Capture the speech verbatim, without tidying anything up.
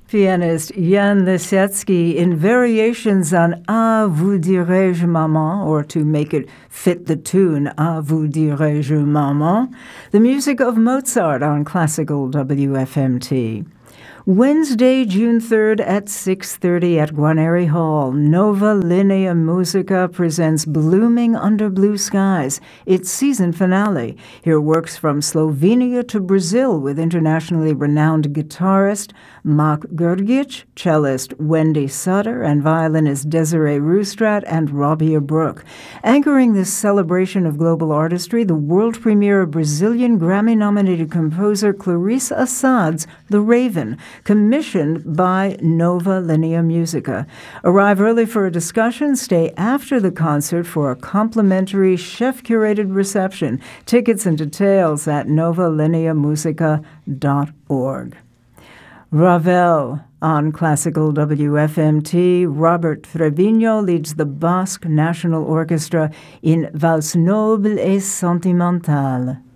Pianist Jan Lisetsky in variations on À vous dirai-je maman, or to make it fit the tune, À vous dirai-je maman, the music of Mozart on Classical W F M T. Wednesday, June third at six thirty at Guarneri Hall, Nova Linea Musica presents Blooming Under Blue Skies, its season finale. Hear works from Slovenia to Brazil with internationally renowned guitarist Mark Gergic, cellist Wendy Sutter, and violinist Desiree Roustrat and Robbie Brooke. Anchoring this celebration of global artistry, the world premiere of Brazilian Grammy-nominated composer Clarice Assad's The Raven, commissioned by Nova Linea Musica. Arrive early for a discussion, stay after the concert for a complimentary chef-curated reception. Tickets and details at nova linea musica dot org. Ravel on Classical W F M T. Robert Trevino leads the Basque National Orchestra in Valse Noble et Sentimentale.